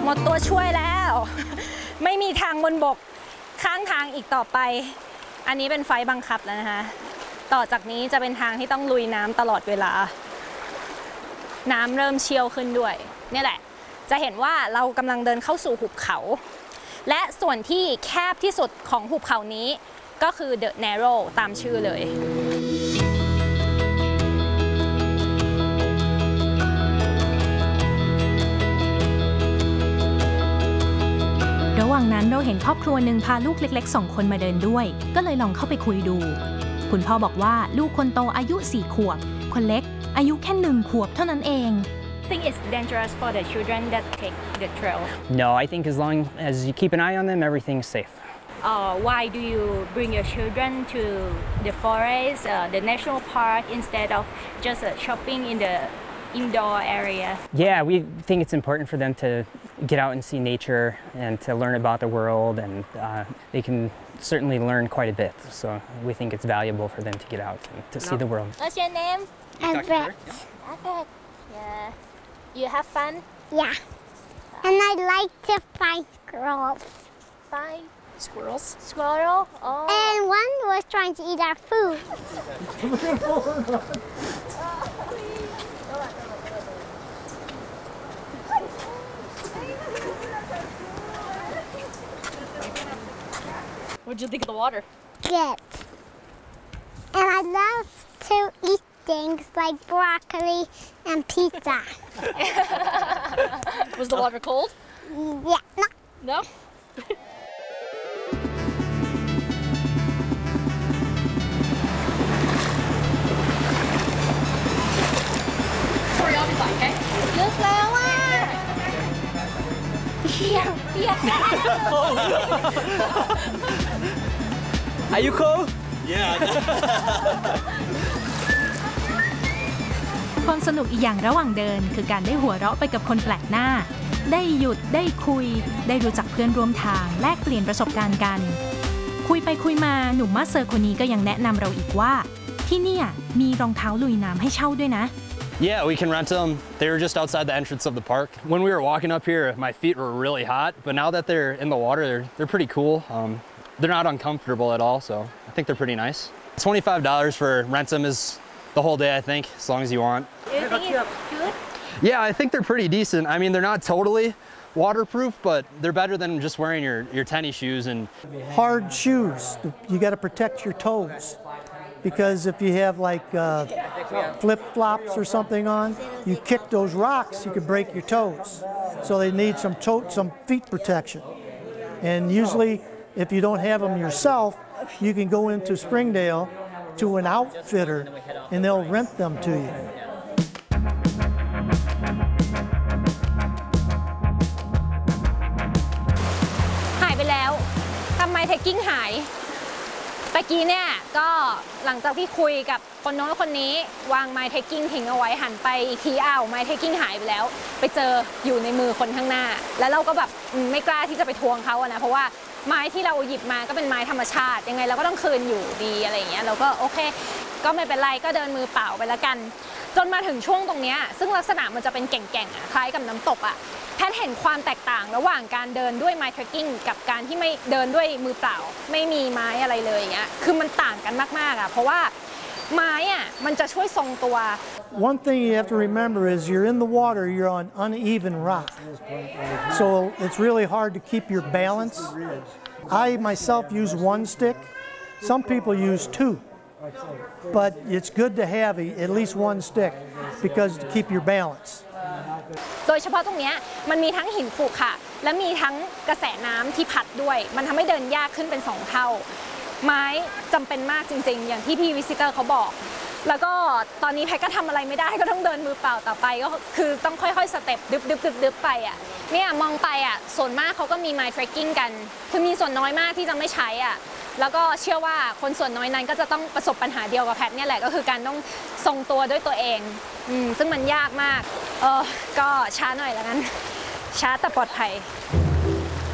มดตัวช่วยแล้วไม่มีทางบนบกข้างทางอีกต่อไปอันนี้เป็นไฟบังคับแล้วนะคะต่อจากนี้จะเป็นทางที่ต้องลุยน้ำตลอดเวลาน้ำเริ่มเชี่ยวขึ้นด้วยนี่แหละจะเห็นว่าเรากำลังเดินเข้าสู่หุบเขาและส่วนที่แคบที่สุดของหุบเขานี้ก็คือ The Narrow ตามชื่อเลยระหว่างนั้นเราเห็นครอบครัวหนึ่งพาลูกเล็กๆ2 คนมาเดินด้วยก็เลยลองเข้าไปคุยดูคุณพ่อบอกว่าลูกคนโตอายุ4 ขวบคนเล็กอายุแค่1 ขวบเท่านั้นเอง I think it's dangerous for the children that take the trail. No, I think as long as you keep an eye on them, everything's safe. Why do you bring your children to the forest, the national park, instead of just shopping in the indoor area? Yeah, we think it's important for them to get out and see nature and to learn about the world, and they can certainly learn quite a bit. So we think it's valuable for them to get out and to see the world. What's your name? Albert. Albert. Yeah. You have fun? Yeah. And I like to find squirrels. Find squirrels. Squirrel. Oh. And one was trying to eat our food. What did you think of the water? Good. And I love to eat things like broccoli and pizza. Was the water cold? Yeah. No. Sorry, I'll be back, okay? ลึกแล้วอ่ะเปียก Are you cool? Yeah. ความสนุกอีกอย่างระหว่างเดินคือการได้หัวเราะไปกับคนแปลกหน้าได้หยุดได้คุยได้รู้จักเพื่อนร่วมทางแลกเปลี่ยนประสบการณ์กันคุยไปคุยมาหนุ่มมาสเตอร์คนนี้ก็ยังแนะนำเราอีกว่าที่เนี่ยมีรองเท้าลุยน้ำให้เช่าด้วยนะ Yeah, we can rent them. They were just outside the entrance of the park. When we were walking up here, my feet were really hot, but now that they're in the water, they're pretty cool. They're not uncomfortable at all, so I think they're pretty nice. $25 for rent them is the whole day, I think, as long as you want. Do you think it's good? Yeah, I think they're pretty decent. I mean, they're not totally waterproof, but they're better than just wearing your tennis shoes. And hard shoes, you got to protect your toes. Because if you have like flip-flops or something on, you kick those rocks, you could break your toes. So they need some feet protection. And usually, if you don't have them yourself, you can go into Springdale to an outfitter and they'll rent them to you. หายไปแล้วทำไมเทคกิ้งหายตะกี้เนี่ยก็หลังจากที่คุยกับคนโน้นคนนี้วางไม้เทคกิ้งทิ้งเอาไว้หันไปอีกทีอ้าวไม้เทคกิ้งหายไปแล้วไปเจออยู่ในมือคนข้างหน้าแล้วเราก็แบบไม่กล้าที่จะไปทวงเขาอะนะเพราะว่าไม้ที่เราหยิบมาก็เป็นไม้ธรรมชาติยังไงเราก็ต้องคืนอยู่ดีอะไรอย่างเงี้ยเราก็โอเคก็ไม่เป็นไรก็เดินมือเปล่าไปแล้วกันจนมาถึงช่วงตรงนี้ซึ่งลักษณะมันจะเป็นแก่งๆอะคล้ายกับน้ำตกอะแพทเห็นความแตกต่างระหว่างการเดินด้วยไม้เทรคกิ้งกับการที่ไม่เดินด้วยมือเปล่าไม่มีไม้อะไรเลยอย่างเงี้ยคือมันต่างกันมากๆอะเพราะว่าไม้อะมันจะช่วยทรงตัว One thing you have to remember is you're in the water, you're on uneven rock. So it's really hard to keep your balance. I myself use one stick. Some people use two. But it's good to have at least one stick because to keep your balance. โดยเฉพาะตรงนี้มันมีทั้งหินขรุขระและมีทั้งกระแสน้ำที่พัดด้วยมันทำให้เดินยากขึ้นเป็น2 เท่าไม้จำเป็นมากจริงๆอย่างที่พี่วิสิเตอร์เขาบอกแล้วก็ตอนนี้แพทก็ทำอะไรไม่ได้ก็ต้องเดินมือเปล่าต่อไปก็คือต้องค่อยๆสเต็ปดึบไปอ่ะเนี่ยมองไปอ่ะส่วนมากเขาก็มีไม้เทรคกิ้งกันคือมีส่วนน้อยมากที่จะไม่ใช้อ่ะแล้วก็เชื่อว่าคนส่วนน้อยนั้นก็จะต้องประสบปัญหาเดียวกับแพทเนี่ยแหละก็คือการต้องทรงตัวด้วยตัวเองซึ่งมันยากมากก็ช้าหน่อยแล้วกันช้าแต่ปลอดภัย